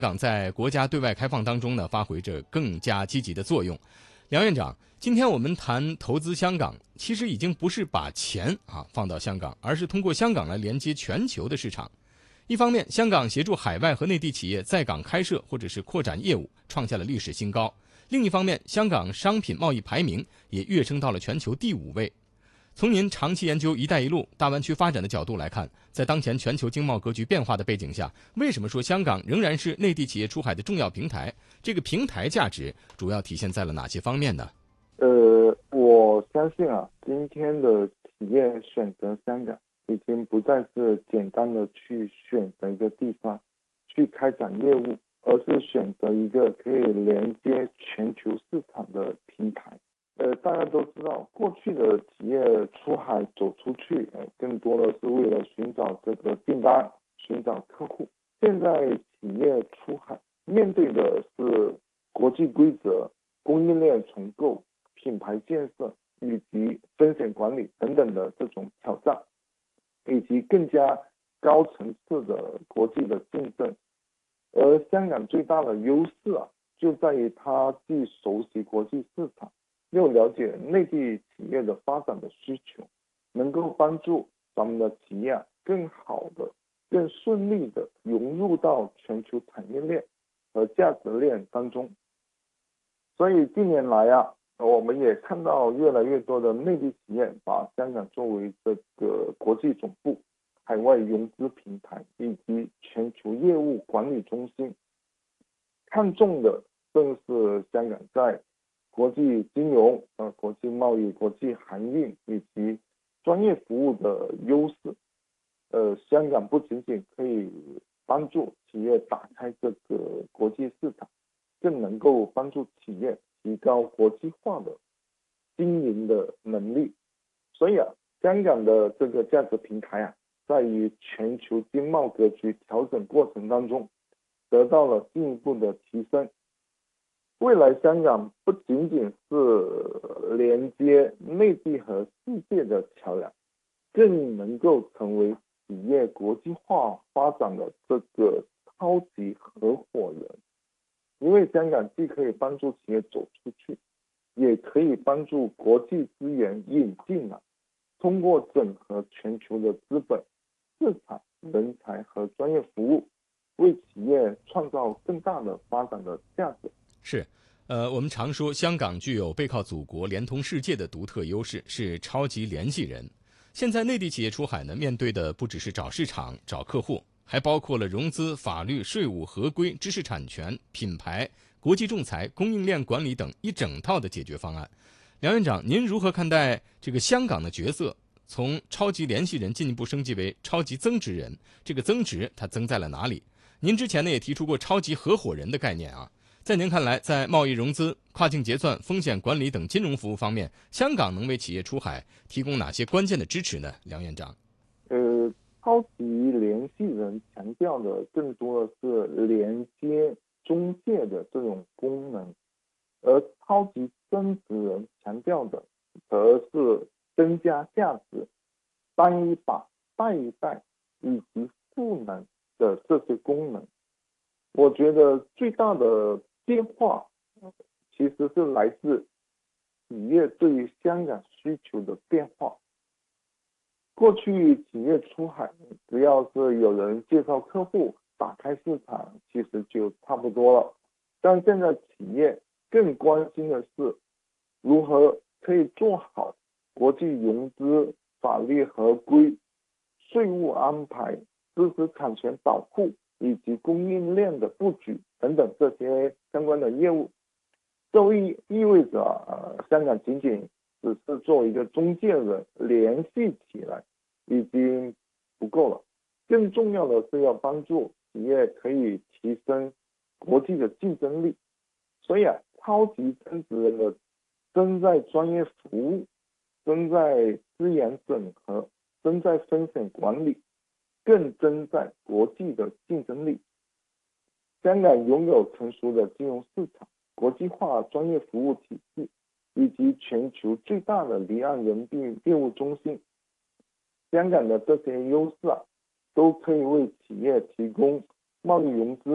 港在国家对外开放当中呢，发挥着更加积极的作用。梁院长，今天我们谈投资香港，其实已经不是把钱放到香港，而是通过香港来连接全球的市场。一方面，香港协助海外和内地企业在港开设或者是扩展业务，创下了历史新高；另一方面，香港商品贸易排名也跃升到了全球第5位。从您长期研究“一带一路”大湾区发展的角度来看，在当前全球经贸格局变化的背景下，为什么说香港仍然是内地企业出海的重要平台？这个平台价值主要体现在了哪些方面呢？ 我相信今天的企业选择香港，已经不再是简单的去选择一个地方去开展业务，而是选择一个可以连接全球市场的平台。大家都知道，过去的企业出海走出去，更多的是为了寻找这个订单，寻找客户。现在企业出海面对的是国际规则、供应链重构、品牌建设以及风险管理等等的这种挑战，以及更加高层次的国际的竞争。而香港最大的优势就在于它既熟悉国际市场，又了解内地企业的发展的需求，能够帮助咱们的企业更好的、更顺利的融入到全球产业链和价值链当中。所以近年来我们也看到越来越多的内地企业把香港作为这个国际总部、海外融资平台以及全球业务管理中心，看重的正是香港在国际金融、国际贸易、国际航运以及专业服务的优势。香港不仅仅可以帮助企业打开这个国际市场，更能够帮助企业提高国际化的经营的能力。所以香港的这个价值平台在于全球经贸格局调整过程当中得到了进一步的提升。未来香港不仅仅是连接内地和世界的桥梁，更能够成为企业国际化发展的这个超级合伙人。因为香港既可以帮助企业走出去，也可以帮助国际资源引进通过整合全球的资本、市场、人才和专业服务，为企业创造更大的发展的价值。 是，我们常说香港具有背靠祖国、连通世界的独特优势，是超级联系人。现在内地企业出海呢，面对的不只是找市场、找客户，还包括了融资、法律、税务、合规、知识产权、品牌、国际仲裁、供应链管理等一整套的解决方案。梁院长，您如何看待这个香港的角色？从超级联系人进一步升级为超级增值人，这个增值它增在了哪里？您之前呢也提出过超级合伙人的概念在您看来，在贸易融资、跨境结算、风险管理等金融服务方面，香港能为企业出海提供哪些关键的支持呢？梁院长， 超级联系人强调的更多的是连接中介的这种功能，而超级增值人强调的则是增加价值、单一把、带一带以及赋能的这些功能。我觉得最大的变化其实是来自企业对于香港需求的变化。过去企业出海，只要是有人介绍客户、打开市场，其实就差不多了。但现在企业更关心的是如何可以做好国际融资、法律合规、税务安排、知识产权保护以及供应链的布局等等这些相关的业务。这意味着香港仅仅只是做一个中介人联系起来已经不够了，更重要的是要帮助企业可以提升国际的竞争力。所以超级增值人的增在专业服务，增在资源整合，增在风险管理，更增在国际的竞争力。香港拥有成熟的金融市场、国际化专业服务体系以及全球最大的离岸人民币业务中心。香港的这些优势都可以为企业提供贸易融资、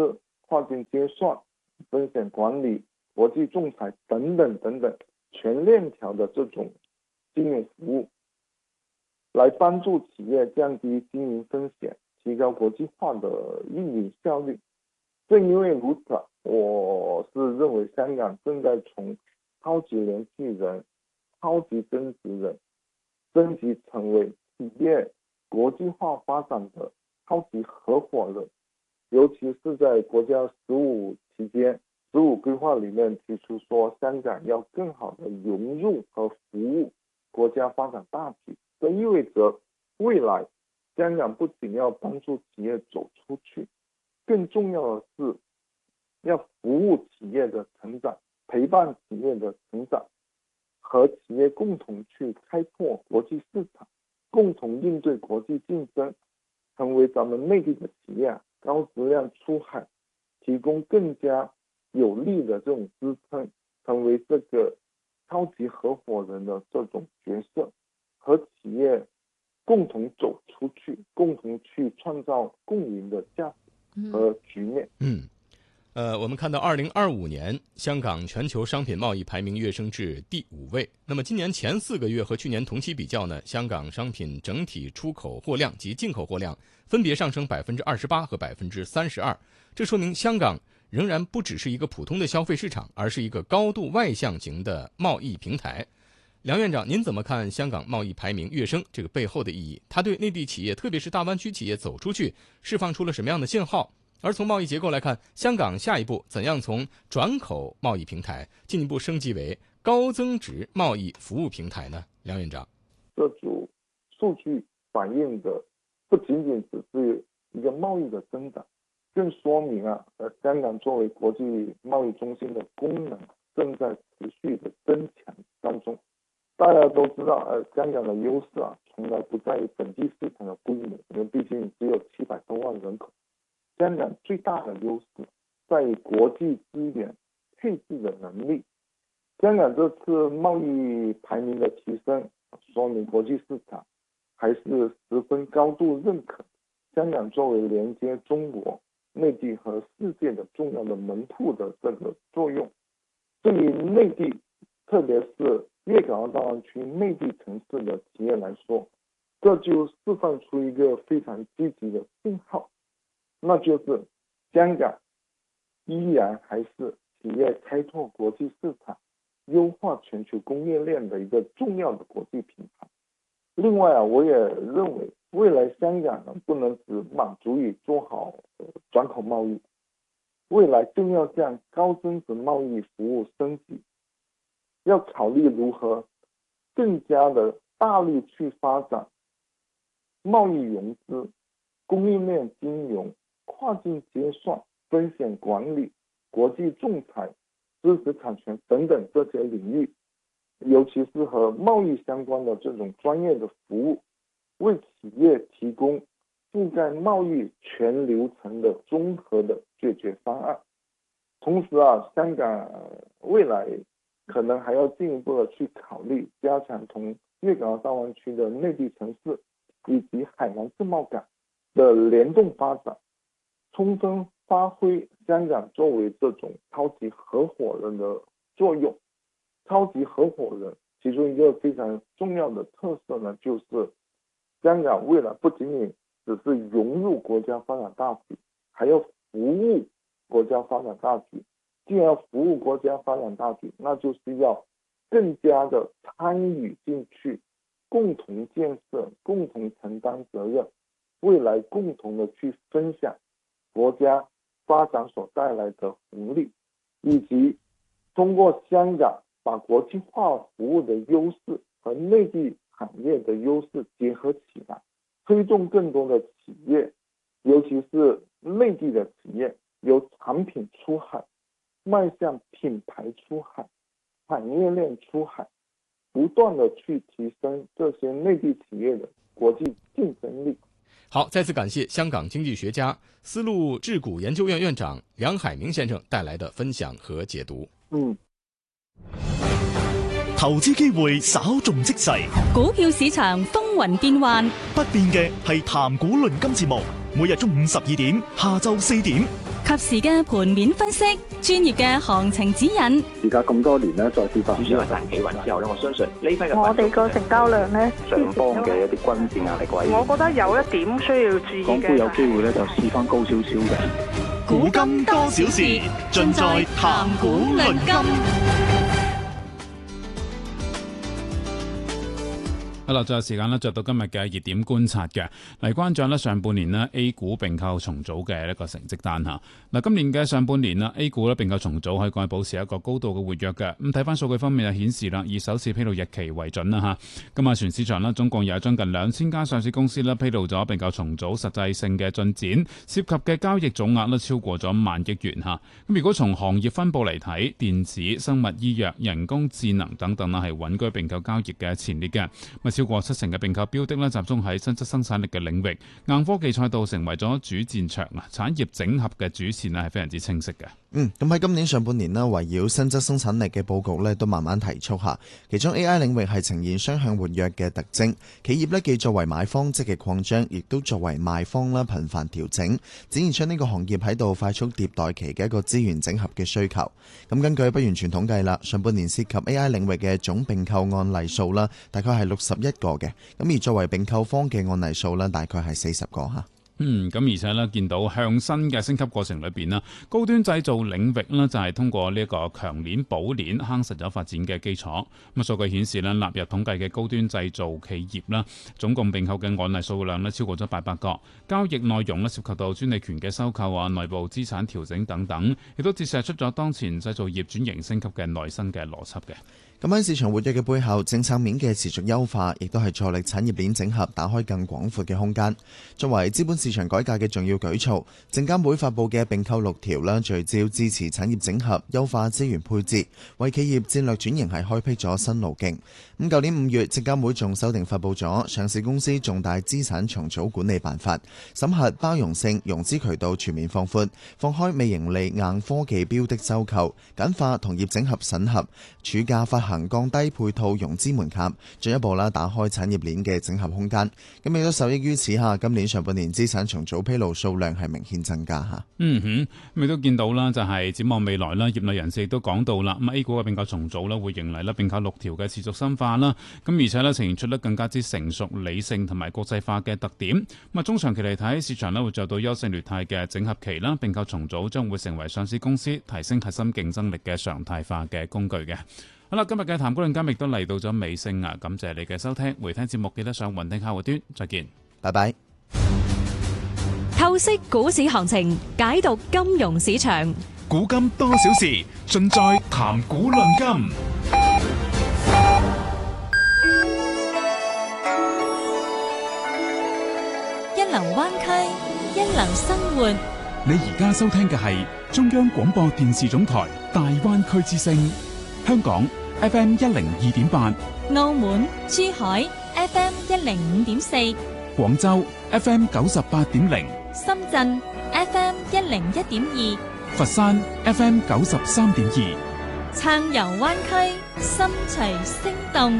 跨境结算、风险管理、国际仲裁等等等等全链条的这种金融服务，来帮助企业降低经营风险，提高国际化的运营效率。正因为如此，我是认为香港正在从超级联系人、超级增值人升级成为企业国际化发展的超级合伙人。尤其是在国家15期间，15规划里面提出说，香港要更好的融入和服务国家发展大局。这意味着未来香港不仅要帮助企业走出去，更重要的是要服务企业的成长，陪伴企业的成长，和企业共同去开拓国际市场，共同应对国际竞争，成为咱们内地的企业高质量出海提供更加有力的这种支撑，成为这个超级合伙人的这种角色，和企业共同走出去，共同去创造共赢的价值和局面。 我们看到2025年香港全球商品贸易排名跃升至第5位。那么今年前4个月和去年同期比较呢，香港商品整体出口货量及进口货量分别上升28%和32%。这说明香港仍然不只是一个普通的消费市场，而是一个高度外向型的贸易平台。梁院长，您怎么看香港贸易排名跃升这个背后的意义？它对内地企业，特别是大湾区企业走出去，释放出了什么样的信号？而从贸易结构来看，香港下一步怎样从转口贸易平台进一步升级为高增值贸易服务平台呢？梁院长， 这组数据反映的不仅仅只是一个贸易的增长，更说明香港作为国际贸易中心的功能正在持续的增强当中。大家都知道，香港的优势从来不在于本地市场的规模，因为毕竟只有700多万人口。香港最大的优势在于国际资源配置的能力。香港这次贸易排名的提升，说明国际市场还是十分高度认可香港作为连接中国、内地和世界的重要的门户的这个作用。对于内地，特别是粤港澳大湾区内地城市的企业来说，这就释放出一个非常积极的信号，那就是香港依然还是企业开拓国际市场、优化全球供应链的一个重要的国际品牌。另外我也认为未来香港不能只满足于做好转口贸易，未来更要向高增值贸易服务升级，要考虑如何更加的大力去发展贸易融资、供应链金融、跨境结算、风险管理、国际仲裁、知识产权等等这些领域，尤其是和贸易相关的这种专业的服务，为企业提供覆盖贸易全流程的综合的解决方案。同时香港未来可能还要进一步的去考虑加强同粤港澳大湾区的内地城市以及海南自贸港的联动发展，充分发挥香港作为这种超级合伙人的作用。超级合伙人其中一个非常重要的特色呢，就是香港未来不仅仅只是融入国家发展大局，还要服务国家发展大局。既然要服务国家发展大局，那就是要更加的参与进去，共同建设，共同承担责任，未来共同的去分享国家发展所带来的福利，以及通过香港把国际化服务的优势和内地产业的优势结合起来，推动更多的企业，尤其是内地的企业，由产品出海迈向品牌出海、产业链出海，不断的去提升这些内地企业的国际竞争力。 好，再次感谢香港经济学家、丝路智谷研究院院长梁海明先生带来的分享和解读。 投資機會稍縱即逝， 股票市場風雲變幻， 不變嘅係談股論金節目，每日中午12點、下晝4點， 及時嘅盤面分析，專業嘅行情指引。 而家咁多年咧，再次發展市場企穩之後咧，我相信呢批嘅我哋個成交量咧， 上方嘅一啲均線壓力位， 我覺得有一點需要注意嘅。 港股有機會咧就試翻高少少嘅。 古今多少事，盡在談股論金。 好啦，最後時間咧，就到今日嘅熱點觀察嘅嚟關注咧上半年咧 A 股併購重組嘅一個成績單嚇。嗱，今年嘅上半年啦 A 股咧併購重組可以講係保持一個高度嘅活躍嘅。咁睇翻數據方面就顯示啦，以首次披露日期為準啦嚇。咁啊，全市場咧總共有將近2000間上市公司咧披露咗併購重組實際性嘅進展，涉及嘅交易總額咧超過咗1萬億元嚇。咁如果從行業分佈嚟睇，電子、生物醫藥、人工智能等等啦係穩居併購交易嘅前列嘅。超過70%嘅併購標的咧，集中喺新質生產力嘅領域，硬科技賽道成為咗主戰場啊！產業整合嘅主線咧係非常之清晰嘅。 咁喺今年上半年咧，圍繞新質生產力嘅佈局咧都慢慢提速下，其中 AI 領域係呈現雙向活躍嘅特徵。企業咧既作為買方積極擴張，亦都作為賣方啦頻繁調整，展現出呢個行業喺度快速迭代期嘅一個資源整合嘅需求。咁根據不完全統計啦，上半年涉及 AI 領域嘅總併購案例數啦，大概係61個嘅。咁而作為併購方嘅案例數咧，大概係40個嚇。 咁而且咧見到向新嘅升級過程裏邊啦，高端製造領域咧就係通過呢一個強鏈補鏈夯實咗發展嘅基礎。咁數據顯示咧，納入統計嘅高端製造企業啦，總共併購嘅案例數量咧超過咗800個，交易內容咧涉及到專利權嘅收購啊、內部資產調整等等，亦都折射出咗當前製造業轉型升級嘅內生嘅邏輯嘅。 咁喺市場活躍嘅背後，政策面嘅持續優化，亦都係助力產業鏈整合，打開更廣闊嘅空間。作為資本市場改革嘅重要舉措，證監會發布嘅併購6條啦，聚焦支持產業整合、優化資源配置，為企業戰略轉型係開闢咗新路徑。咁舊年5月，證監會仲修訂發布咗上市公司重大資產重組管理辦法，審核包容性、融資渠道全面放寬，放開未盈利硬科技標的收購，簡化同業整合審核，處價發行降低配套融資門檻，進一步啦打開產業鏈嘅整合空間。咁亦都受益於此下，今年上半年資產重組披露數量係明顯增加嚇。 咁亦都見到啦，就係展望未來啦，業內人士亦都講到啦，咁 A 股嘅併購重組啦，會迎嚟啦併購6條嘅持續深化啦。咁而且咧呈現出得更加之成熟、理性同埋國際化嘅特點。咁啊，中長期嚟睇，市場咧會做到優勝劣汰嘅整合期啦，併購重組將會成為上市公司提升核心競爭力嘅常態化嘅工具嘅。好啦，今日嘅談股論金亦都嚟到咗尾聲啊！感謝你嘅收聽，回聽節目記得上雲聽客戶端，再見， 拜拜。 透析股市行情，解讀金融市場， 古今多少事，盡在談股論金。 一流灣區，一流生活。 你而家收聽嘅係中央廣播電視總台大灣區之聲。香港 FM 102.8， 澳門、珠海 FM 105.4， 廣州 FM 98.0， 深圳 FM 101.2， 佛山 FM 93.2。 暢遊灣區，心隨聲動。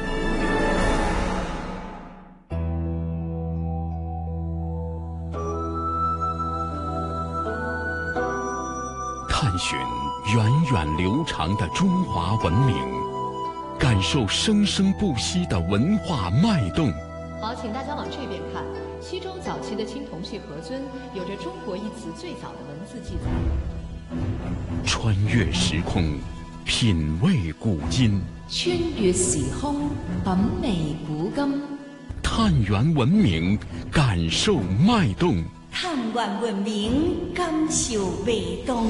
探寻源远流长的中华文明，感受生生不息的文化脉动。 好，请大家往这边看。西周早期的青铜器盒尊有着中国一词最早的文字记载。 穿越时空，品味古今。 穿越時空，品味古今。 探源文明，感受脉動。 探源文明，感受脈動。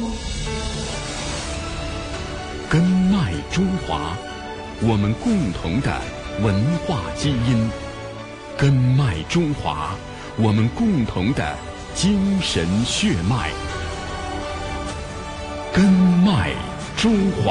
根脈中華，我們共同的文化基因。根脈中華，我們共同的精神血脈。根脈中華。